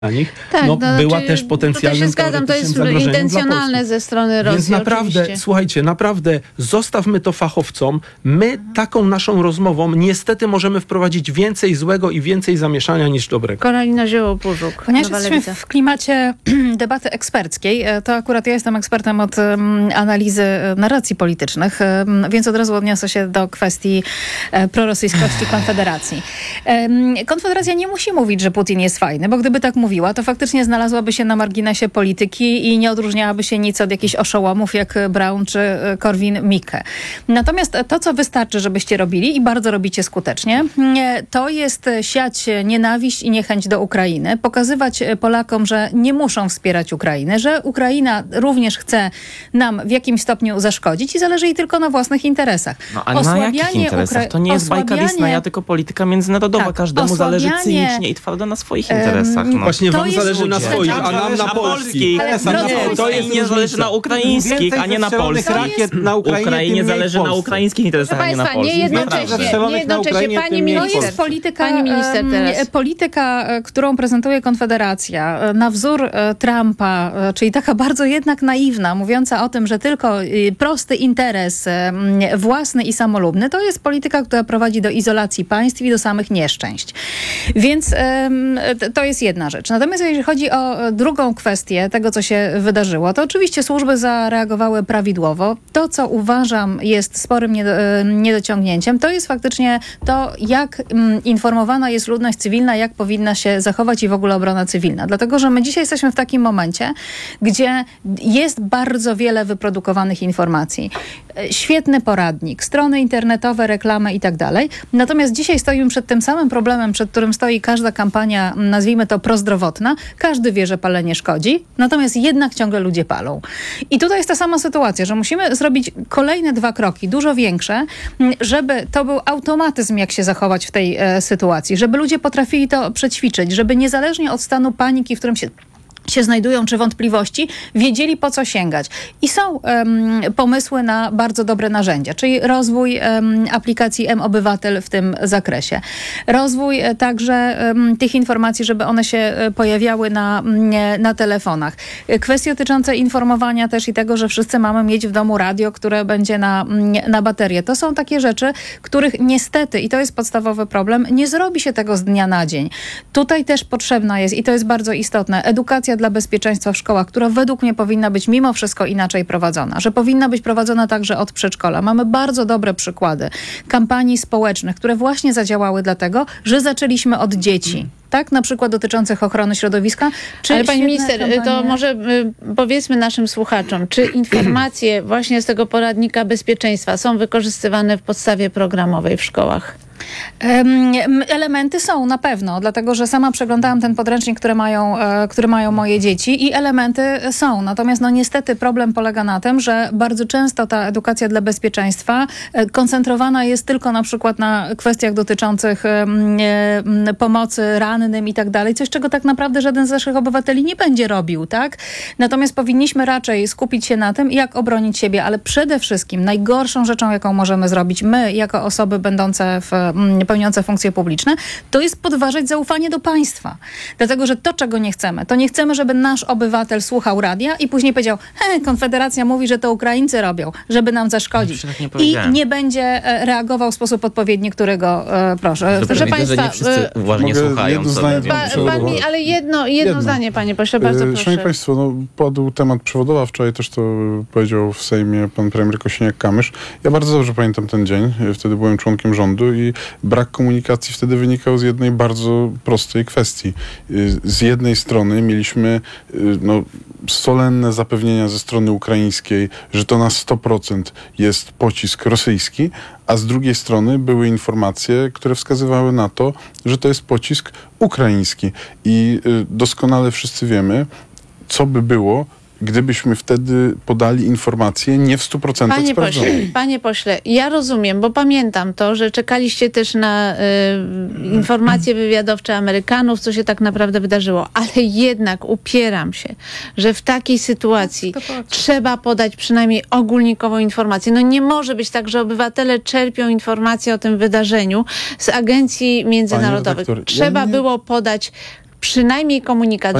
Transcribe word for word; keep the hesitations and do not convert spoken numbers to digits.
na nich, tak, no, no, była znaczy, też potencjalnym to się zgadzam, to jest intencjonalne ze strony Rosji. Więc naprawdę, oczywiście. słuchajcie, naprawdę zostawmy to fachowcom. My taką naszą rozmową niestety możemy wprowadzić więcej złego i więcej zamieszania niż dobrego. Karolina Zioło-Purzuk. Ponieważ jesteśmy w klimacie debaty eksperckiej, to akurat ja jestem ekspertem od um, analizy narracji politycznych, um, więc od razu odniosę się do kwestii um, prorosyjskości Konfederacji. Um, Konfederacja nie musi mówić, że Putin jest fajny, bo gdyby tak mówiła, to faktycznie znalazłaby się na marginesie polityki i nie odróżniałaby się nic od jakichś oszołomów jak Braun czy Korwin-Mikke. Natomiast to, co wystarczy, żebyście robili i bardzo robicie skutecznie, to jest siać nienawiść i niechęć do Ukrainy, pokazywać Polakom, że nie muszą wspierać Ukrainy, że Ukraina również chce nam w jakimś stopniu zaszkodzić i zależy jej tylko na własnych interesach. No a na jakich interesach? To nie jest bajka Disneya, tylko polityka międzynarodowa. Tak, Każdemu zależy cynicznie i twardo na swoich interesach. No. Właśnie wam zależy na swoich, a nam na polskich. Nie, to jest nie zależy na ukraińskich, a nie na polskich. Rakiet na Ukrainie, Ukrainie zależy na ukraińskich interesach, a nie na polskich. Nie jednocześnie, jednocześnie pani minister, jest polityka, pani minister teraz. polityka, którą prezentuje Konfederacja na wzór Trumpa, czyli taka bardzo jednak naiwna, mówiąca o tym, że tylko prosty interes własny i samolubny, to jest polityka, która prowadzi do izolacji państw i do samych nieszczęść. Więc to jest jedna rzecz. Natomiast jeżeli chodzi o drugą kwestię tego, co się wydarzyło, to oczywiście służby zareagowały prawidłowo. To, co uważam jest sporym niedociągnięciem, to jest faktycznie to, jak informowana jest ludność cywilna, jak powinna się zachować i w ogóle obrona cywilna. Dlatego, że my dzisiaj jesteśmy w takim momencie, gdzie jest bardzo wiele wyprodukowanych informacji. Świetny poradnik, strony internetowe, reklamy i tak dalej. Natomiast dzisiaj stoimy przed tym samym problemem, przed którym stoi każda kampania, nazwijmy to prozdrowotna. Każdy wie, że palenie szkodzi, natomiast jednak ciągle ludzie palą. I tutaj jest ta sama sytuacja, że musimy zrobić kolejne dwa kroki, dużo większe, żeby to był automatyzm, jak się zachować w tej e, sytuacji, żeby ludzie potrafili to przećwiczyć, żeby niezależnie od stanu paniki, w którym się się znajdują, czy wątpliwości, wiedzieli, po co sięgać. I są um, pomysły na bardzo dobre narzędzia, czyli rozwój um, aplikacji M-Obywatel w tym zakresie. Rozwój e, także um, tych informacji, żeby one się e, pojawiały na, nie, na telefonach. E, kwestie dotyczące informowania też i tego, że wszyscy mamy mieć w domu radio, które będzie na, nie, na baterię. To są takie rzeczy, których niestety, i to jest podstawowy problem, nie zrobi się tego z dnia na dzień. Tutaj też potrzebna jest, i to jest bardzo istotne, edukacja dla bezpieczeństwa w szkołach, która według mnie powinna być mimo wszystko inaczej prowadzona, że powinna być prowadzona także od przedszkola. Mamy bardzo dobre przykłady kampanii społecznych, które właśnie zadziałały dlatego, że zaczęliśmy od dzieci. Tak, na przykład dotyczących ochrony środowiska. Czy Ale pani minister, kampanie... to może y, powiedzmy naszym słuchaczom, czy informacje właśnie z tego poradnika bezpieczeństwa są wykorzystywane w podstawie programowej w szkołach? Elementy są na pewno, dlatego że sama przeglądałam ten podręcznik, który mają, który mają moje dzieci i elementy są. Natomiast no niestety problem polega na tym, że bardzo często ta edukacja dla bezpieczeństwa koncentrowana jest tylko na przykład na kwestiach dotyczących pomocy rannym i tak dalej, coś czego tak naprawdę żaden z naszych obywateli nie będzie robił, tak? Natomiast powinniśmy raczej skupić się na tym, jak obronić siebie, ale przede wszystkim najgorszą rzeczą, jaką możemy zrobić my, jako osoby będące w pełniące funkcje publiczne, to jest podważać zaufanie do państwa. Dlatego, że to, czego nie chcemy, to nie chcemy, żeby nasz obywatel słuchał radia i później powiedział, he, Konfederacja mówi, że to Ukraińcy robią, żeby nam zaszkodzić. Tak nie I nie będzie reagował w sposób odpowiedni, którego e, proszę. Dobrze, Proszę widzę, państwa, że nie wszyscy uważnie słuchają. Co pa, pan mi, ale jedno, jedno, jedno zdanie, panie pośle, bardzo proszę. Szanowni państwo, no, padł temat przewodowa. Wczoraj też to powiedział w Sejmie pan premier Kosiniak-Kamysz. Ja bardzo dobrze pamiętam ten dzień. Wtedy byłem członkiem rządu i brak komunikacji wtedy wynikał z jednej bardzo prostej kwestii. Z jednej strony mieliśmy no, solenne zapewnienia ze strony ukraińskiej, że to na sto procent jest pocisk rosyjski, a z drugiej strony były informacje, które wskazywały na to, że to jest pocisk ukraiński. I doskonale wszyscy wiemy, co by było, gdybyśmy wtedy podali informacje nie w stu procentach Panie sprawdzone. pośle, panie pośle, ja rozumiem, bo pamiętam to, że czekaliście też na y, informacje wywiadowcze Amerykanów, co się tak naprawdę wydarzyło, ale jednak upieram się, że w takiej sytuacji trzeba podać przynajmniej ogólnikową informację. No nie może być tak, że obywatele czerpią informacje o tym wydarzeniu z agencji międzynarodowych. Trzeba ja nie... było podać przynajmniej komunikat,